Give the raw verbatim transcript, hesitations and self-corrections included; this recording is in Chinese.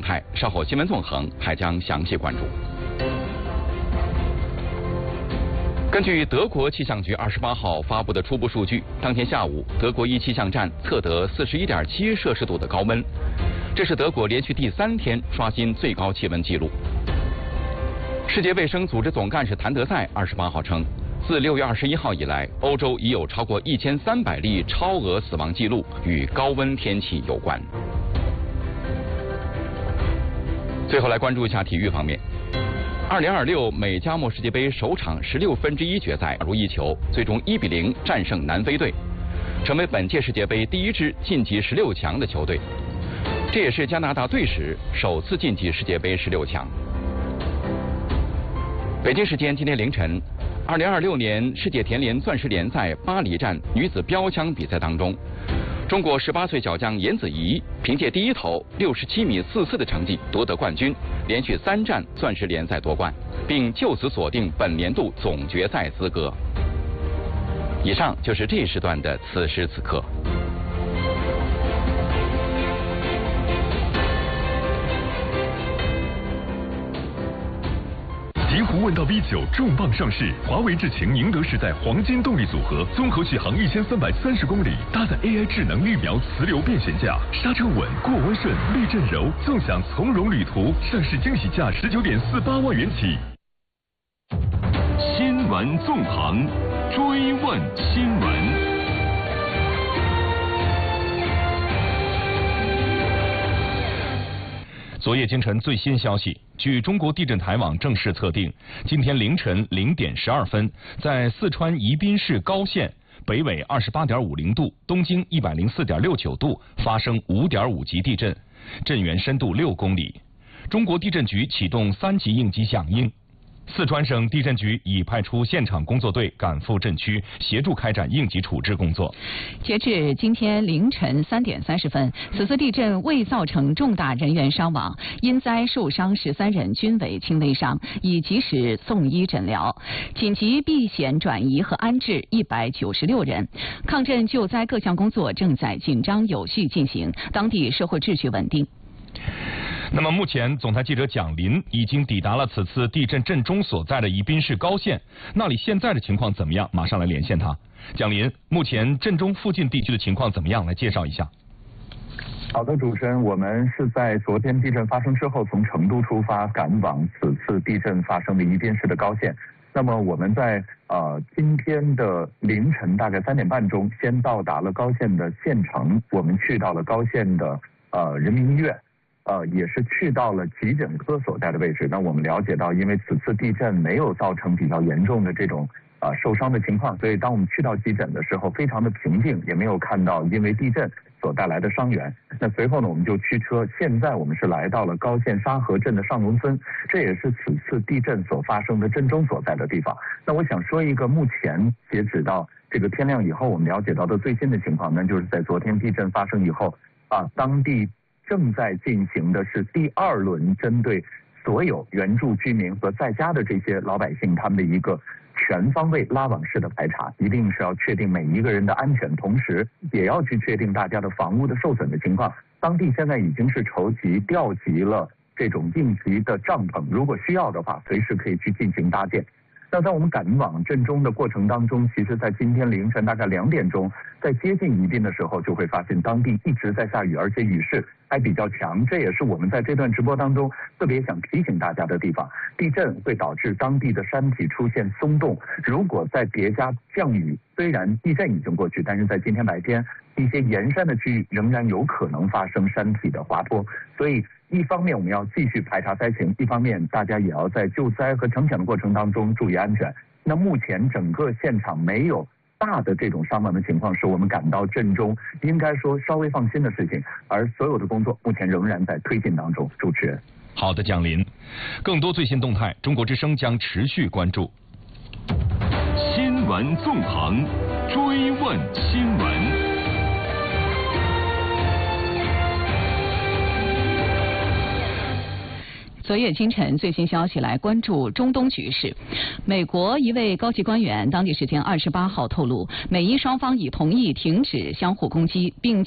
态，稍后新闻纵横还将详细关注。根据德国气象局二十八号发布的初步数据，当天下午，德国一气象站测得四十一点七摄氏度的高温，这是德国连续第三天刷新最高气温纪录。世界卫生组织总干事谭德赛二十八号称，自六月二十一号以来，欧洲已有超过一千三百例超额死亡记录与高温天气有关。最后来关注一下体育方面。二零二六美加墨世界杯首场十六分之一决赛打入一球，最终一比零战胜南非队，成为本届世界杯第一支晋级十六强的球队。这也是加拿大队史首次晋级世界杯十六强。北京时间今天凌晨，二零二六年世界田联钻石联赛巴黎站女子标枪比赛当中，中国十八岁小将颜子怡凭借第一投六十七米四四的成绩夺得冠军，连续三战钻石联赛夺冠，并就此锁定本年度总决赛资格。以上就是这一时段的此时此刻。 极狐问道 V 九重磅上市，华为智擎宁德时代黄金动力组合，综合续航一千三百三十公里，搭载 A I 智能绿苗磁流变悬架，刹车稳，过弯顺，避震柔，纵享从容旅途。上市惊喜价十九点四八万元起。 新闻纵横，追问新闻。 昨夜今晨最新消息，据中国地震台网正式测定，今天凌晨零点十二分，在四川宜宾市高县北纬二十八点五零度、东经一百零四点六九度发生五点五级地震，震源深度六公里。中国地震局启动三级应急响应。四川省地震局已派出现场工作队赶赴震区，协助开展应急处置工作。 截至今天凌晨三点三十分，此次地震未造成重大人员伤亡，因灾受伤十三人均为轻微伤，已及时送医诊疗。紧急避险转移和安置一百九十六人，抗震救灾各项工作正在紧张有序进行，当地社会秩序稳定。 那么目前，总台记者蒋林已经抵达了此次地震震中所在的宜宾市高县，那里现在的情况怎么样？马上来连线他。蒋林，目前震中附近地区的情况怎么样？来介绍一下。 好的，主持人，我们是在昨天地震发生之后，从成都出发，赶往此次地震发生的宜宾市的高县。那么我们在呃今天的凌晨大概三点半钟，先到达了高县的县城，我们去到了高县的呃人民医院。呃，也是去到了急诊科所在的位置。那我们了解到，因为此次地震没有造成比较严重的这种呃受伤的情况，所以当我们去到急诊的时候，非常的平静，也没有看到因为地震所带来的伤员。那随后呢，我们就驱车，现在我们是来到了高县沙河镇的上龙村，这也是此次地震所发生的震中所在的地方。那我想说一个目前截止到这个天亮以后，我们了解到的最新的情况，那就是在昨天地震发生以后啊，当地正在进行的是第二轮针对所有原住居民和在家的这些老百姓他们的一个全方位拉网式的排查，一定是要确定每一个人的安全，同时也要去确定大家的房屋的受损的情况。当地现在已经是筹集调集了这种应急的帐篷，如果需要的话，随时可以去进行搭建。那在我们赶往震中的过程当中，其实在今天凌晨大概两点钟，在接近宜宾的时候，就会发现当地一直在下雨，而且雨势还比较强。这也是我们在这段直播当中特别想提醒大家的地方。地震会导致当地的山体出现松动，如果再叠加降雨，虽然地震已经过去，但是在今天白天，一些沿山的区域仍然有可能发生山体的滑坡。所以一方面我们要继续排查灾情，一方面大家也要在救灾和抢险的过程当中注意安全。那目前整个现场没有大的这种伤亡的情况，是我们感到震中应该说稍微放心的事情，而所有的工作目前仍然在推进当中。主持人， 好的，蒋林，更多最新动态，中国之声将持续关注。 新闻纵横，追问新闻。 昨夜今晨最新消息，来关注中东局势。美国一位高级官员当地时间二十八号透露，美伊双方已同意停止相互攻击，并